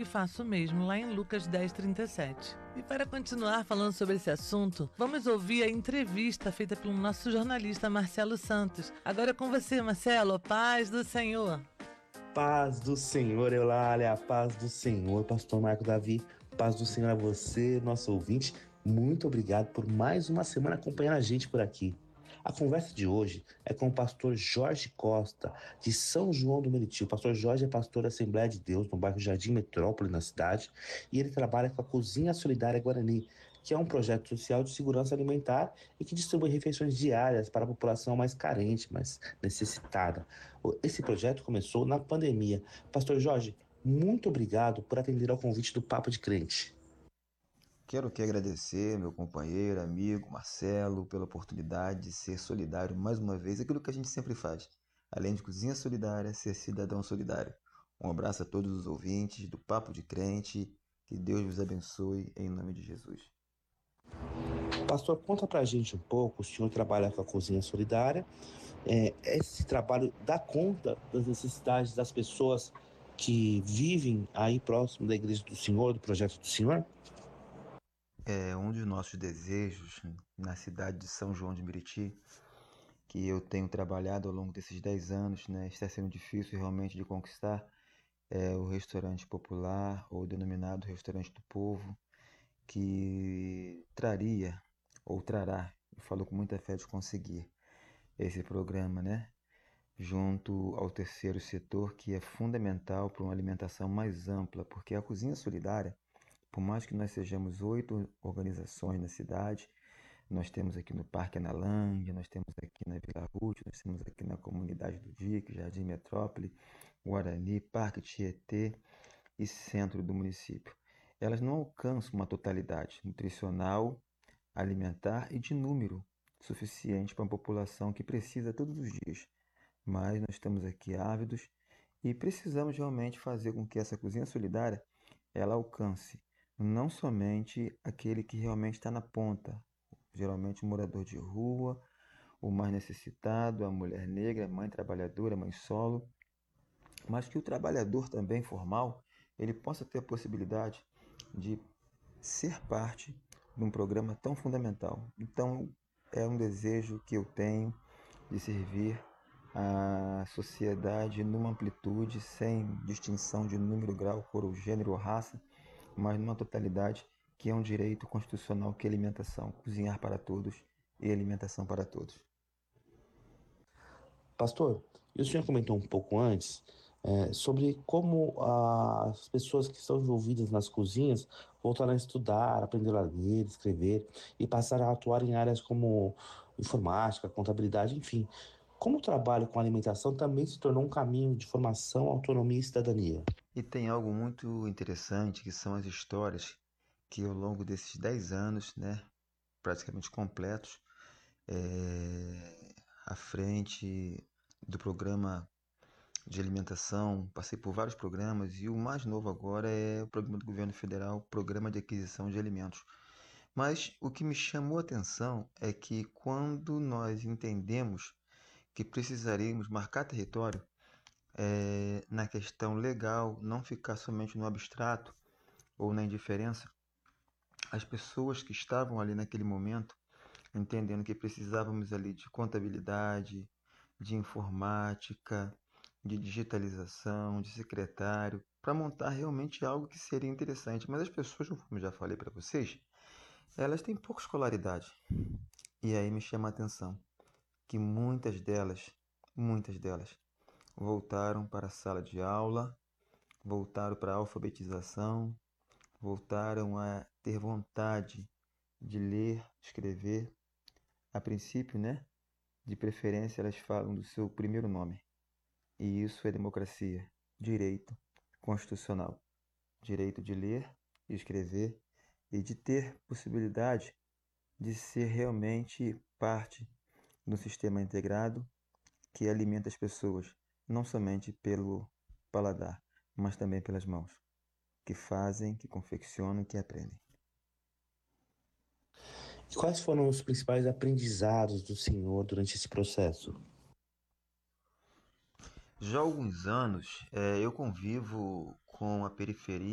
e faço o mesmo lá em Lucas 10:37. E para continuar falando sobre esse assunto, vamos ouvir a entrevista feita pelo nosso jornalista Marcelo Santos. Agora é com você, Marcelo. Paz do Senhor. Paz do Senhor, Eulália, paz do Senhor, pastor Marco Davi, paz do Senhor a você, nosso ouvinte. Muito obrigado por mais uma semana acompanhando a gente por aqui. A conversa de hoje é com o pastor Jorge Costa, de São João do Meriti. O pastor Jorge é pastor da Assembleia de Deus, no bairro Jardim Metrópole, na cidade, e ele trabalha com a Cozinha Solidária Guarani, que é um projeto social de segurança alimentar e que distribui refeições diárias para a população mais carente, mais necessitada. Esse projeto começou na pandemia. Pastor Jorge, muito obrigado por atender ao convite do Papo de Crente. Quero aqui agradecer meu companheiro, amigo Marcelo, pela oportunidade de ser solidário mais uma vez, aquilo que a gente sempre faz. Além de cozinha solidária, ser cidadão solidário. Um abraço a todos os ouvintes do Papo de Crente, que Deus vos abençoe em nome de Jesus. Pastor, conta pra gente um pouco, o senhor trabalha com a Cozinha Solidária, esse trabalho dá conta das necessidades das pessoas que vivem aí próximo da igreja do senhor, do projeto do senhor? É um dos nossos desejos na cidade de São João de Meriti, que eu tenho trabalhado ao longo desses 10 anos, né? Está sendo difícil realmente de conquistar, é o restaurante popular, ou denominado restaurante do povo, que traria, ou trará, eu falo com muita fé de conseguir, esse programa, né? Junto ao terceiro setor, que é fundamental para uma alimentação mais ampla, porque a cozinha solidária, por mais que nós sejamos 8 organizações na cidade, nós temos aqui no Parque Analândia, nós temos aqui na Vila Ruth, nós temos aqui na Comunidade do Dique, Jardim Metrópole, Guarani, Parque Tietê e centro do município. Elas não alcançam uma totalidade nutricional, alimentar e de número suficiente para a população que precisa todos os dias. Mas nós estamos aqui ávidos e precisamos realmente fazer com que essa cozinha solidária ela alcance não somente aquele que realmente está na ponta, geralmente o morador de rua, o mais necessitado, a mulher negra, a mãe trabalhadora, a mãe solo, mas que o trabalhador também formal ele possa ter a possibilidade de ser parte de um programa tão fundamental. Então, é um desejo que eu tenho de servir a sociedade numa amplitude, sem distinção de número, grau, cor, ou gênero ou raça, mas numa totalidade que é um direito constitucional que é alimentação, cozinhar para todos e alimentação para todos. Pastor, e o senhor comentou um pouco antes sobre como as pessoas que estão envolvidas nas cozinhas voltaram a estudar, aprenderam a ler, escrever e passaram a atuar em áreas como informática, contabilidade, enfim. Como o trabalho com alimentação também se tornou um caminho de formação, autonomia e cidadania. E tem algo muito interessante que são as histórias que ao longo desses 10 anos, né, praticamente completos, à frente do programa de alimentação, passei por vários programas e o mais novo agora é o programa do governo federal, Programa de Aquisição de Alimentos. Mas o que me chamou a atenção é que quando nós entendemos que precisaríamos marcar território, na questão legal, não ficar somente no abstrato ou na indiferença, as pessoas que estavam ali naquele momento, entendendo que precisávamos ali de contabilidade, de informática, de digitalização, de secretário, para montar realmente algo que seria interessante. Mas as pessoas, como já falei para vocês, elas têm pouca escolaridade. E aí me chama a atenção que muitas delas, voltaram para a sala de aula, voltaram para a alfabetização, voltaram a ter vontade de ler, escrever. A princípio, né? De preferência, elas falam do seu primeiro nome. E isso é democracia, direito constitucional. Direito de ler, escrever e de ter possibilidade de ser realmente parte do sistema integrado que alimenta as pessoas, não somente pelo paladar, mas também pelas mãos, que fazem, que confeccionam, que aprendem. E quais foram os principais aprendizados do senhor durante esse processo? Já há alguns anos eu convivo com a periferia